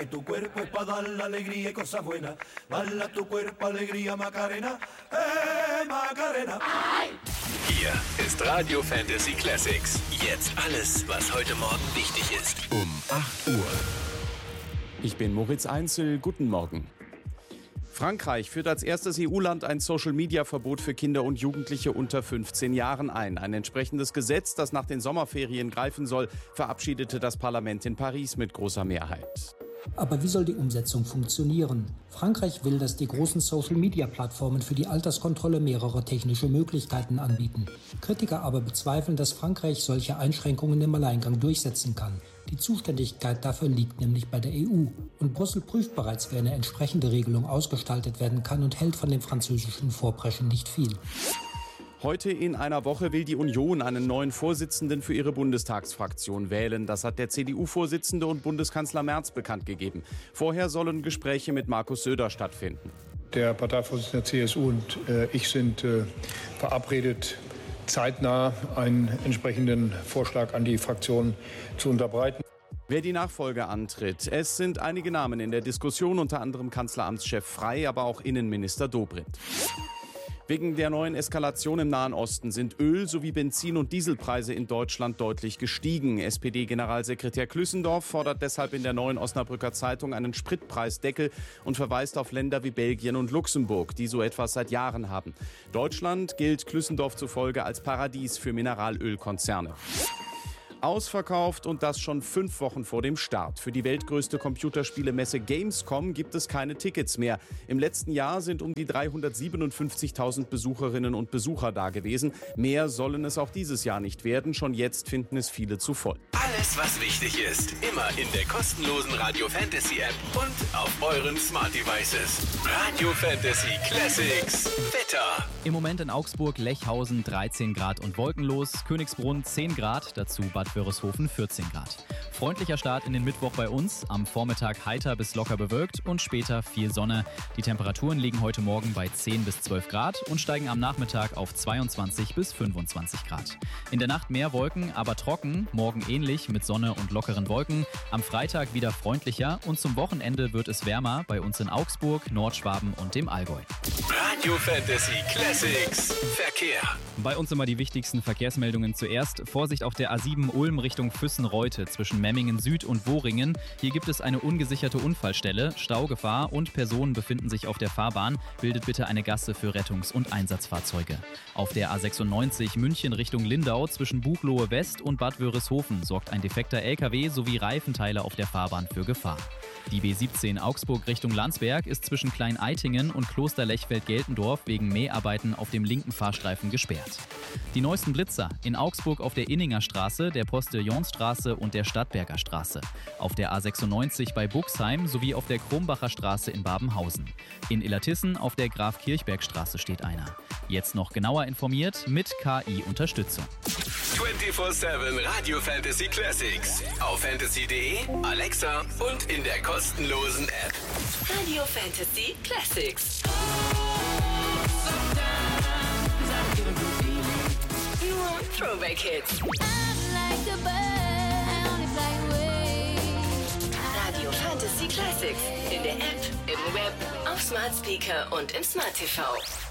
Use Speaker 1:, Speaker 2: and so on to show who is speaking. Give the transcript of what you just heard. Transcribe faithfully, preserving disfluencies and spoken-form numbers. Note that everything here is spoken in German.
Speaker 1: tu cuerpo es pa' dar la alegría y cosas buenas. Baila tu cuerpo, alegría, Macarena, eh, Macarena.
Speaker 2: Hier ist Radio Fantasy Classics. Jetzt alles, was heute Morgen wichtig ist. Um acht Uhr.
Speaker 3: Ich bin Moritz Einzel. Guten Morgen. Frankreich führt als erstes E U-Land ein Social-Media-Verbot für Kinder und Jugendliche unter fünfzehn Jahren ein. Ein entsprechendes Gesetz, das nach den Sommerferien greifen soll, verabschiedete das Parlament in Paris mit großer Mehrheit.
Speaker 4: Aber wie soll die Umsetzung funktionieren? Frankreich will, dass die großen Social-Media-Plattformen für die Alterskontrolle mehrere technische Möglichkeiten anbieten. Kritiker aber bezweifeln, dass Frankreich solche Einschränkungen im Alleingang durchsetzen kann. Die Zuständigkeit dafür liegt nämlich bei der E U. Und Brüssel prüft bereits, wie eine entsprechende Regelung ausgestaltet werden kann und hält von dem französischen Vorpreschen nicht viel.
Speaker 3: Heute in einer Woche will die Union einen neuen Vorsitzenden für ihre Bundestagsfraktion wählen. Das hat der C D U-Vorsitzende und Bundeskanzler Merz bekannt gegeben. Vorher sollen Gespräche mit Markus Söder stattfinden.
Speaker 5: Der Parteivorsitzende der C S U und äh, ich sind äh, verabredet, zeitnah einen entsprechenden Vorschlag an die Fraktion zu unterbreiten.
Speaker 3: Wer die Nachfolge antritt. Es sind einige Namen in der Diskussion, unter anderem Kanzleramtschef Frey, aber auch Innenminister Dobrindt. Wegen der neuen Eskalation im Nahen Osten sind Öl- sowie Benzin- und Dieselpreise in Deutschland deutlich gestiegen. S P D-Generalsekretär Klüssendorf fordert deshalb in der Neuen Osnabrücker Zeitung einen Spritpreisdeckel und verweist auf Länder wie Belgien und Luxemburg, die so etwas seit Jahren haben. Deutschland gilt Klüssendorf zufolge als Paradies für Mineralölkonzerne. Ausverkauft und das schon fünf Wochen vor dem Start. Für die weltgrößte Computerspielemesse Gamescom gibt es keine Tickets mehr. Im letzten Jahr sind um die dreihundertsiebenundfünfzigtausend Besucherinnen und Besucher da gewesen. Mehr sollen es auch dieses Jahr nicht werden. Schon jetzt finden es viele zu voll.
Speaker 2: Alles, was wichtig ist, immer in der kostenlosen Radio Fantasy App und auf euren Smart Devices. Radio Fantasy Classics. Wetter.
Speaker 6: Im Moment in Augsburg, Lechhausen dreizehn Grad und wolkenlos, Königsbrunn zehn Grad, dazu Bad Wörishofen vierzehn Grad. Freundlicher Start in den Mittwoch bei uns, am Vormittag heiter bis locker bewölkt und später viel Sonne. Die Temperaturen liegen heute Morgen bei zehn bis zwölf Grad und steigen am Nachmittag auf zweiundzwanzig bis fünfundzwanzig Grad. In der Nacht mehr Wolken, aber trocken, morgen ähnlich mit Sonne und lockeren Wolken. Am Freitag wieder freundlicher und zum Wochenende wird es wärmer bei uns in Augsburg, Nordschwaben und dem Allgäu.
Speaker 2: Radio Fantasy Classics. Verkehr.
Speaker 6: Bei uns immer die wichtigsten Verkehrsmeldungen zuerst. Vorsicht auf der A sieben Ulm Richtung Füssen-Reute zwischen Memmingen Süd und Woringen. Hier gibt es eine ungesicherte Unfallstelle. Staugefahr und Personen befinden sich auf der Fahrbahn. Bildet bitte eine Gasse für Rettungs- und Einsatzfahrzeuge. Auf der A sechsundneunzig München Richtung Lindau zwischen Buchloe West und Bad Wörishofen sorgt ein defekter L K W sowie Reifenteile auf der Fahrbahn für Gefahr. Die B siebzehn Augsburg Richtung Landsberg ist zwischen Klein-Eitingen und Kloster-Lechfeld-Geltendorf wegen Mäharbeiten auf dem linken Fahrstreifen gesperrt. Die neuesten Blitzer in Augsburg auf der Inninger Straße, der Postillonstraße und der Stadtberger Straße. Auf der A sechsundneunzig bei Buxheim sowie auf der Krombacher Straße in Babenhausen. In Illertissen auf der Graf-Kirchberg-Straße steht einer. Jetzt noch genauer informiert mit K I-Unterstützung.
Speaker 2: vierundzwanzig sieben Radio Fantasy Classics. Auf fantasy punkt de, Alexa und in der kostenlosen App.
Speaker 7: Radio Fantasy Classics. Nur Throwback Hits. Radio Fantasy Classics. In der App, im Web, auf Smart Speaker und im Smart T V.